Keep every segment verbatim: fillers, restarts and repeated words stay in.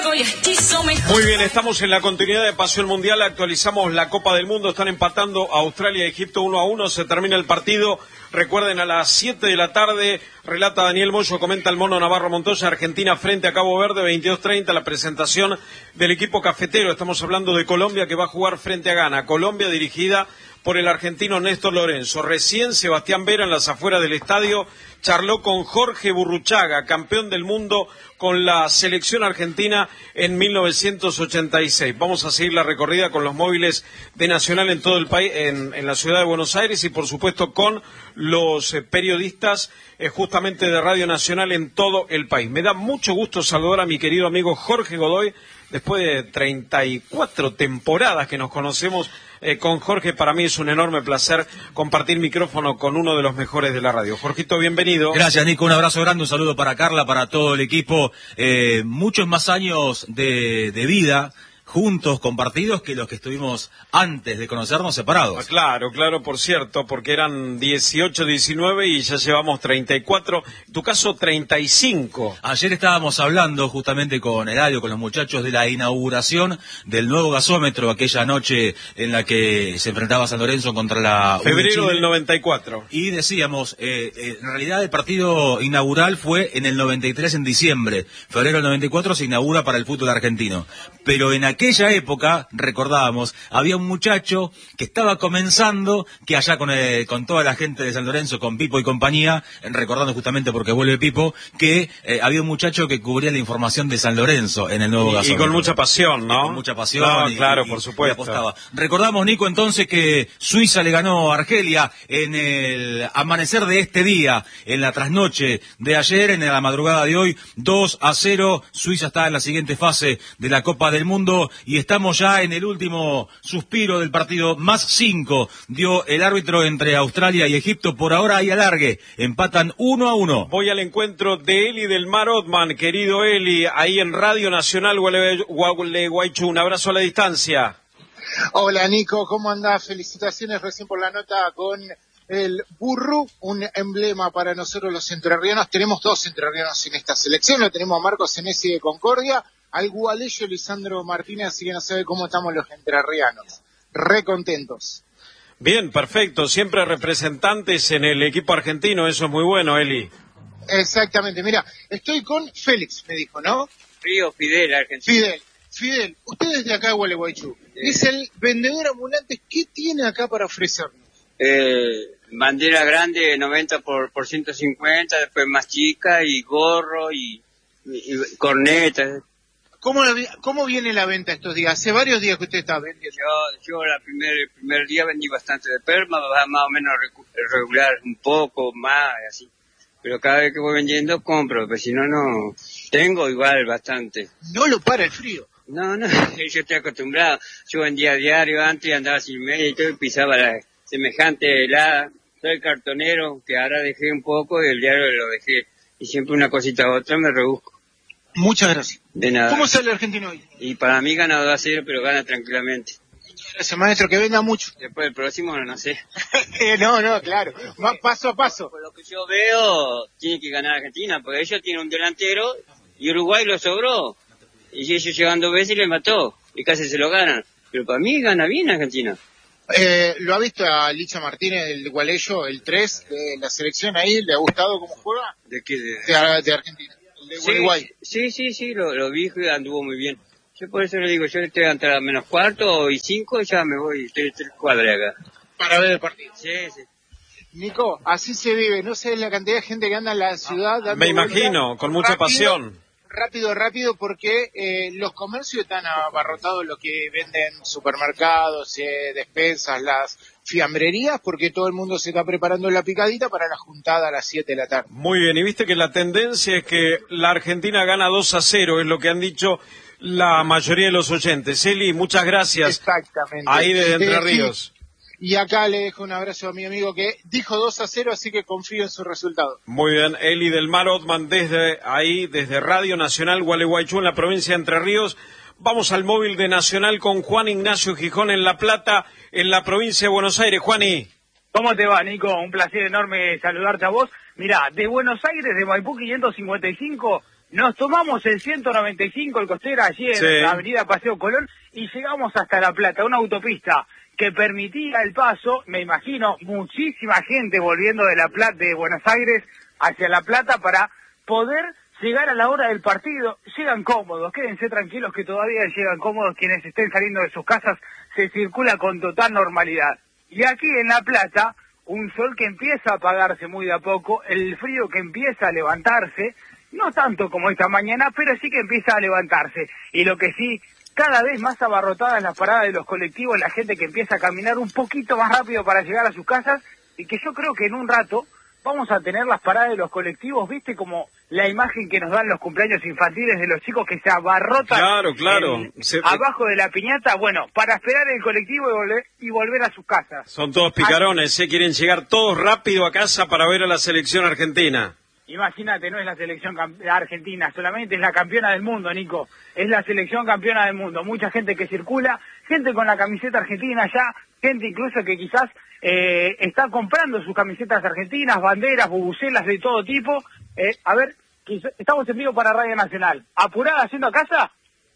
Muy bien, estamos en la continuidad de Pasión Mundial, actualizamos la Copa del Mundo, están empatando Australia y Egipto uno a uno, se termina el partido, recuerden a las siete de la tarde, relata Daniel Moyo, comenta el Mono Navarro Montoya, Argentina frente a Cabo Verde, veintidós treinta, la presentación del equipo cafetero, estamos hablando de Colombia que va a jugar frente a Ghana, Colombia dirigida por el argentino Néstor Lorenzo. Recién Sebastián Vera en las afueras del estadio charló con Jorge Burruchaga, campeón del mundo con la selección argentina en mil novecientos ochenta y seis. Vamos a seguir la recorrida con los móviles de Nacional en todo el país, en, en la ciudad de Buenos Aires y por supuesto con los eh, periodistas eh, justamente de Radio Nacional en todo el país. Me da mucho gusto saludar a mi querido amigo Jorge Godoy, después de treinta y cuatro temporadas que nos conocemos. Eh, con Jorge, para mí es un enorme placer compartir micrófono con uno de los mejores de la radio. Jorgito, bienvenido. Gracias, Nico, un abrazo grande, un saludo para Carla, para todo el equipo. Eh, muchos más años de, de vida juntos, compartidos, que los que estuvimos antes de conocernos separados. Ah, claro, claro, por cierto, porque eran dieciocho, diecinueve y ya llevamos treinta y cuatro, en tu caso treinta y cinco. Ayer estábamos hablando justamente con Eladio, con los muchachos, de la inauguración del nuevo gasómetro, aquella noche en la que se enfrentaba San Lorenzo contra la... Febrero del noventa y cuatro. Y decíamos, eh, eh, en realidad el partido inaugural fue en el noventa y tres, en diciembre. Febrero del noventa y cuatro se inaugura para el fútbol argentino. Pero en aquella época, recordábamos, había un muchacho que estaba comenzando, que allá con, eh, con toda la gente de San Lorenzo, con Pipo y compañía, recordando justamente porque vuelve Pipo, que eh, había un muchacho que cubría la información de San Lorenzo en el nuevo gasómetro. Y con mucha pasión, ¿no? Y con mucha pasión. No, y, claro, y, por supuesto. Y apostaba. Recordamos, Nico, entonces que Suiza le ganó a Argelia en el amanecer de este día, en la trasnoche de ayer, en la madrugada de hoy, dos a cero. Suiza está en la siguiente fase de la Copa del Mundo y estamos ya en el último suspiro del partido. Más cinco dio el árbitro entre Australia y Egipto. Por ahora hay alargue, empatan uno a uno. Voy al encuentro de Eli del Mar Otman, querido Eli, ahí en Radio Nacional Gualeguaychú. Un abrazo a la distancia. Hola Nico, ¿cómo andás? Felicitaciones recién por la nota con el Burru, un emblema para nosotros los entrerrianos. Tenemos dos entrerrianos en esta selección, lo tenemos a Marcos Senesi de Concordia, al gualeyo Lisandro Martínez, así que no sabe cómo estamos los entrerrianos. Re contentos. Bien, perfecto, siempre representantes en el equipo argentino, eso es muy bueno, Eli. Exactamente, mira, estoy con Félix, me dijo, ¿no? Río Fidel, argentino. Fidel, Fidel, usted es de acá de Gualeguaychú, sí. Es el vendedor ambulante, ¿qué tiene acá para ofrecernos? Eh, bandera grande, noventa por, por ciento cincuenta, después más chica, y gorro, y, y, y cornetas. ¿Cómo, ¿Cómo viene la venta estos días? Hace varios días que usted está vendiendo. Yo, yo la primer, el primer día vendí bastante de perma, más o menos regular, un poco más, así. Pero cada vez que voy vendiendo compro, pero si no, no. Tengo igual bastante. ¿No lo para el frío? No, no, yo estoy acostumbrado. Yo vendía a diario antes, andaba sin media y todo, y pisaba la semejante helada. Soy cartonero, que ahora dejé un poco y el diario lo dejé. Y siempre una cosita a otra me rebusco. Muchas gracias. De nada. ¿Cómo sale el argentino hoy? Y para mí gana dos a cero, pero gana tranquilamente. Muchas gracias, maestro, que venda mucho. Después del próximo, no, no sé. no, no, claro. Va paso a paso. Por lo que yo veo, tiene que ganar Argentina, porque ellos tienen un delantero y Uruguay lo sobró. Y ellos llegan dos veces y le mató. Y casi se lo ganan. Pero para mí gana bien Argentina. Eh, ¿Lo ha visto a Licha Martínez, el gualeyo, el tres de la selección ahí? ¿Le ha gustado cómo juega? ¿De qué? De, de, de Argentina. De sí, Uruguay. Sí, sí, sí, lo, lo vi y anduvo muy bien. Yo por eso le digo, yo estoy entre a menos cuarto y cinco, ya me voy, estoy tres cuadras acá. Para ver el partido. Sí, sí. Nico, así se vive, no sé la cantidad de gente que anda en la ciudad. Me imagino, con mucha rápido, pasión. Rápido, rápido, porque eh, los comercios están abarrotados, lo que venden supermercados, eh, despensas, las fiambrerías, porque todo el mundo se está preparando la picadita para la juntada a las siete de la tarde. Muy bien, y viste que la tendencia es que la Argentina gana dos a cero, es lo que han dicho la mayoría de los oyentes. Eli, muchas gracias. Exactamente. Ahí desde Entre eh, Ríos. Sí. Y acá le dejo un abrazo a mi amigo que dijo dos a cero, así que confío en su resultado. Muy bien, Eli del Mar Otman desde ahí, desde Radio Nacional Gualeguaychú en la provincia de Entre Ríos. Vamos al móvil de Nacional con Juan Ignacio Gijón en La Plata, en la provincia de Buenos Aires. Juani. ¿Cómo te va, Nico? Un placer enorme saludarte a vos. Mirá, de Buenos Aires, de Maipú quinientos cincuenta y cinco, Nos tomamos el ciento noventa y cinco, el Costera, allí en Sí. la avenida Paseo Colón, y llegamos hasta La Plata, una autopista que permitía el paso, me imagino, muchísima gente volviendo de La Plata, de Buenos Aires hacia La Plata para poder llegar a la hora del partido. Llegan cómodos, quédense tranquilos que todavía llegan cómodos quienes estén saliendo de sus casas, se circula con total normalidad. Y aquí en La Plata, un sol que empieza a apagarse muy de a poco, el frío que empieza a levantarse, no tanto como esta mañana, pero sí que empieza a levantarse. Y lo que sí, cada vez más abarrotadas las paradas de los colectivos, la gente que empieza a caminar un poquito más rápido para llegar a sus casas, y que yo creo que en un rato vamos a tener las paradas de los colectivos, ¿viste? Como la imagen que nos dan los cumpleaños infantiles de los chicos que se abarrotan Claro, claro. en- Se- abajo de la piñata, bueno, para esperar el colectivo y volver, y volver a sus casas. Son todos picarones, se quieren llegar todos rápido a casa para ver a la selección argentina. Imagínate, no es la selección cam- argentina, solamente es la campeona del mundo, Nico. Es la selección campeona del mundo. Mucha gente que circula, gente con la camiseta argentina ya, gente incluso que quizás eh, está comprando sus camisetas argentinas, banderas, bubucelas de todo tipo. Eh, a ver, quiz- estamos en vivo para Radio Nacional. ¿Apurada yendo a casa?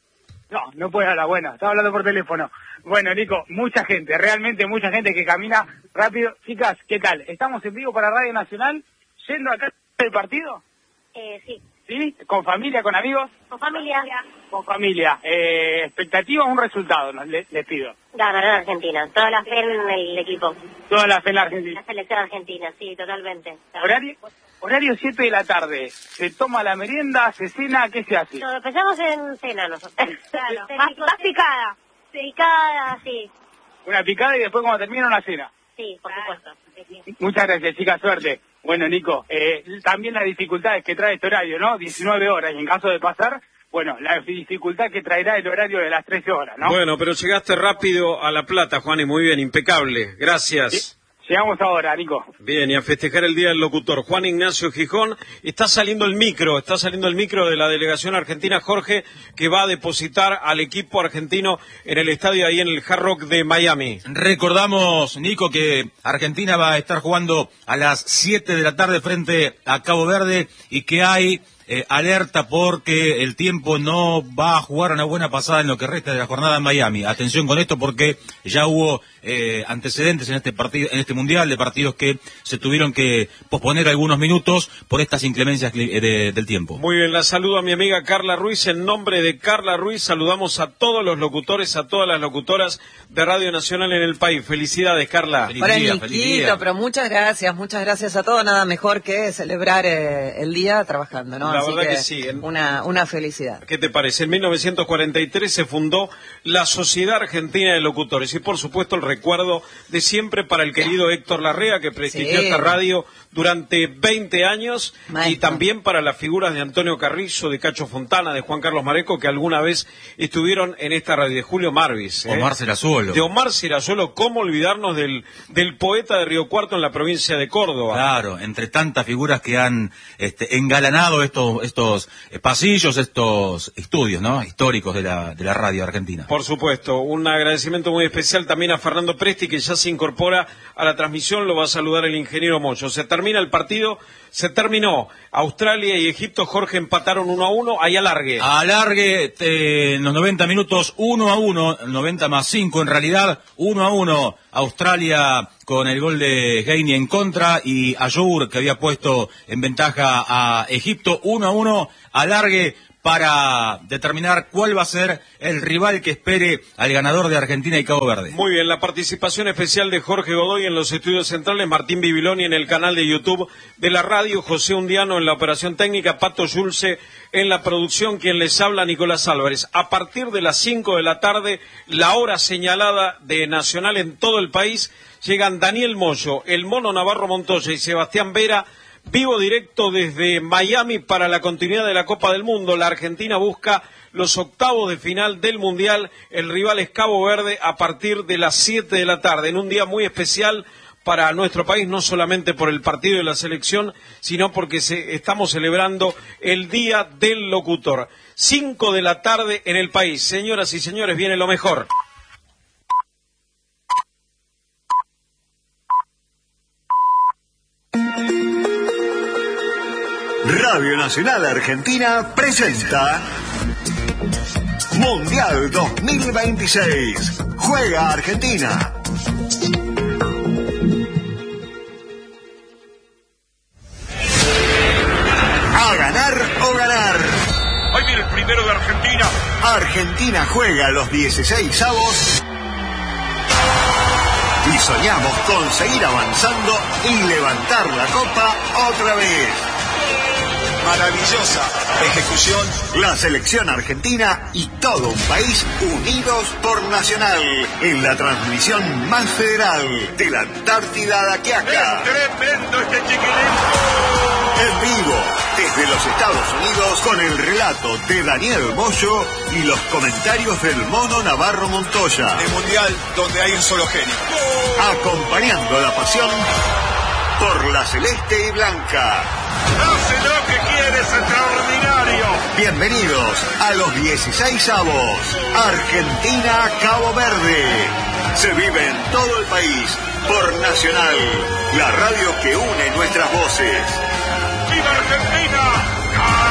No, no puede hablar, bueno, estaba hablando por teléfono. Bueno, Nico, mucha gente, realmente mucha gente que camina rápido. Chicas, ¿qué tal? Estamos en vivo para Radio Nacional, yendo a casa del partido. Eh, sí, ¿Sí? ¿Con familia, con amigos? con familia. Con familia. Eh, ¿Expectativa o un resultado? No, le- les pido. Ganará Argentina. Toda la fe en el equipo. Toda la fe en la Argentina. La selección argentina, sí, totalmente. ¿Horario? Horario siete de la tarde. Se toma la merienda, se cena, ¿qué se hace? Nos empezamos en cena nosotros. Claro, Sí, más, sí, más picada. picada, sí. Una picada y después cuando termina una cena. Sí, por supuesto. Sí, sí. Muchas gracias, chicas, suerte. Bueno, Nico, eh, también las dificultades que trae este horario, ¿no? diecinueve horas, y en caso de pasar, bueno, la dificultad que traerá el horario de las trece horas, ¿no? Bueno, pero llegaste rápido a La Plata, Juan, y muy bien, impecable. Gracias. Llegamos ahora, Nico. Bien, y a festejar el Día del Locutor. Juan Ignacio Gijón, está saliendo el micro, está saliendo el micro de la delegación argentina, Jorge, que va a depositar al equipo argentino en el estadio ahí en el Hard Rock de Miami. Recordamos, Nico, que Argentina va a estar jugando a las siete de la tarde frente a Cabo Verde y que hay eh, alerta porque el tiempo no va a jugar una buena pasada en lo que resta de la jornada en Miami. Atención con esto porque ya hubo eh, antecedentes en este partido, en este mundial, de partidos que se tuvieron que posponer algunos minutos por estas inclemencias cli- de- del tiempo. Muy bien, la saludo a mi amiga Carla Ruiz. En nombre de Carla Ruiz saludamos a todos los locutores, a todas las locutoras de Radio Nacional en el país. Felicidades, Carla. Feliz Hola, día, feliz Niquito, día. pero muchas gracias, muchas gracias a todos. Nada mejor que celebrar eh, el día trabajando, ¿no? La Así verdad que sí, en- Una, una felicidad. ¿Qué te parece? En mil novecientos cuarenta y tres se fundó la Sociedad Argentina de Locutores y por supuesto el recuerdo de siempre para el querido Héctor Larrea, que prestigió Sí. esta radio durante veinte años, Maestro. y también para las figuras de Antonio Carrillo, de Cacho Fontana, de Juan Carlos Mareco, que alguna vez estuvieron en esta radio, de Julio Marvis. ¿eh? Omar Serazuelo. De Omar Serazuelo, ¿cómo olvidarnos del, del poeta de Río Cuarto en la provincia de Córdoba? Claro, entre tantas figuras que han este, engalanado estos estos eh, pasillos, estos estudios, ¿no? Históricos de la de la radio argentina. Por supuesto, un agradecimiento muy especial también a Fernando Presti, que ya se incorpora a la transmisión, lo va a saludar el ingeniero Moyo. Se termina el partido, se terminó. Australia y Egipto, Jorge, empataron uno a uno, hay alargue. Alargue eh, en los noventa minutos, uno a uno, noventa más cinco en realidad, uno a uno. Australia con el gol de Heine en contra y Ayour, que había puesto en ventaja a Egipto, uno a uno. Alargue para determinar cuál va a ser el rival que espere al ganador de Argentina y Cabo Verde. Muy bien, la participación especial de Jorge Godoy en los estudios centrales, Martín Bibiloni en el canal de YouTube de la radio, José Undiano en la operación técnica, Pato Yulce en la producción, quien les habla, Nicolás Álvarez. A partir de las cinco de la tarde, la hora señalada de Nacional en todo el país, llegan Daniel Moyo, el Mono Navarro Montoya y Sebastián Vera, vivo directo desde Miami para la continuidad de la Copa del Mundo. La Argentina busca los octavos de final del Mundial. El rival es Cabo Verde a partir de las siete de la tarde, en un día muy especial para nuestro país, no solamente por el partido de la selección, sino porque se, estamos celebrando el Día del Locutor. Cinco de la tarde en el país. Señoras y señores, viene lo mejor. Radio Nacional Argentina presenta Mundial dos mil veintiséis. Juega Argentina. A ganar o ganar. Ahí viene el primero de Argentina. Argentina juega los dieciséis avos y soñamos con seguir avanzando y levantar la copa otra vez. Maravillosa ejecución. La selección argentina y todo un país unidos por Nacional en la transmisión más federal de la Antártida a la Quiaca. ¡Es tremendo este chiquilín! En vivo, desde los Estados Unidos, con el relato de Daniel Moyo y los comentarios del Mono Navarro Montoya. El mundial donde hay un solo genio. Acompañando la pasión por la celeste y blanca. ¡Hace lo que quieres, extraordinario! Bienvenidos a los dieciséis avos. Argentina-Cabo Verde. Se vive en todo el país por Nacional, la radio que une nuestras voces. ¡Viva Argentina!